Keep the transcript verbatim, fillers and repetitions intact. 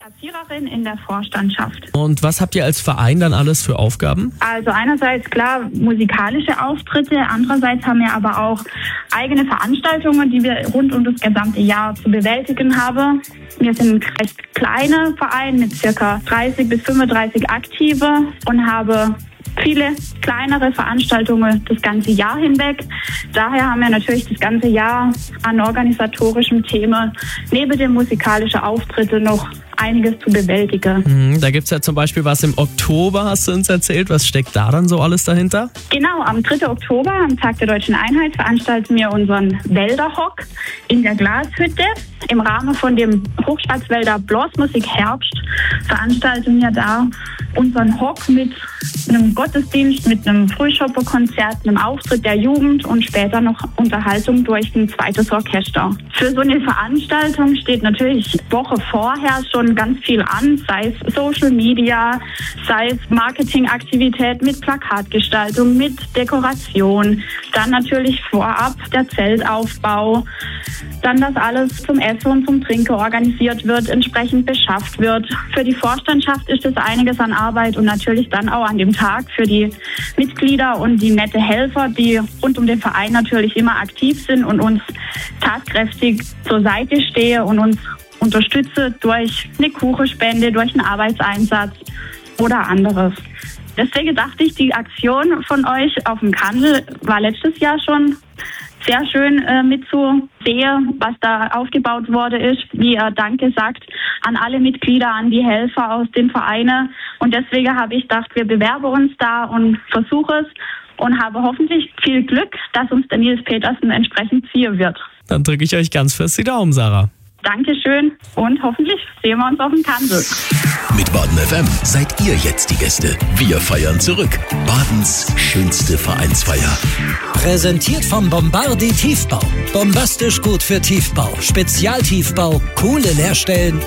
Kassiererin in der Vorstandschaft. Und was habt ihr als Verein dann alles für Aufgaben? Also einerseits klar musikalische Auftritte, andererseits haben wir aber auch eigene Veranstaltungen, die wir rund um das gesamte Jahr zu bewältigen haben. Wir sind ein recht kleiner Verein mit circa dreißig bis fünfunddreißig Aktive und haben viele kleinere Veranstaltungen das ganze Jahr hinweg. Daher haben wir natürlich das ganze Jahr an organisatorischem Thema neben den musikalischen Auftritten noch einiges zu bewältigen. Mhm, da gibt's ja zum Beispiel was im Oktober, hast du uns erzählt. Was steckt da dann so alles dahinter? Genau, am dritten Oktober, am Tag der Deutschen Einheit, veranstalten wir unseren Wälderhock in der Glashütte. Im Rahmen von dem Hochschwarzwälder Blasmusik Herbst veranstalten wir da unseren Hock mit einem Gottesdienst, mit einem Frühschopperkonzert, einem Auftritt der Jugend und später noch Unterhaltung durch ein zweites Orchester. Für so eine Veranstaltung steht natürlich Woche vorher schon ganz viel an, sei es Social Media, sei es Marketingaktivität mit Plakatgestaltung, mit Dekoration, dann natürlich vorab der Zeltaufbau, dann dass alles zum Essen und zum Trinken organisiert wird, entsprechend beschafft wird. Für die Vorstandschaft ist es einiges an Arbeit und natürlich dann auch an dem Tag für die Mitglieder und die nette Helfer, die rund um den Verein natürlich immer aktiv sind und uns tatkräftig zur Seite stehen und uns unterstütze durch eine Kuchenspende, durch einen Arbeitseinsatz oder anderes. Deswegen dachte ich, die Aktion von euch auf dem Kandel war letztes Jahr schon sehr schön äh, mitzusehen, was da aufgebaut wurde ist, wie er Danke sagt an alle Mitglieder, an die Helfer aus den Vereinen. Und deswegen habe ich gedacht, wir bewerben uns da und versuchen es und habe hoffentlich viel Glück, dass uns der Nils Petersen entsprechend ziehen wird. Dann drücke ich euch ganz fest die Daumen, Sarah. Dankeschön und hoffentlich sehen wir uns auf dem Kandel. Mit Baden F M seid ihr jetzt die Gäste. Wir feiern zurück. Badens schönste Vereinsfeier. Präsentiert vom Bombardi Tiefbau. Bombastisch gut für Tiefbau. Spezialtiefbau, coole Leerstellen